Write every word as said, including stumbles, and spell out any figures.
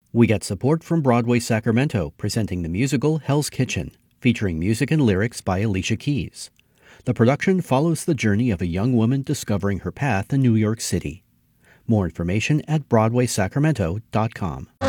We get support from Broadway Sacramento, presenting the musical Hell's Kitchen, featuring music and lyrics by Alicia Keys. The production follows the journey of a young woman discovering her path in New York City. More information at broadway sacramento dot com.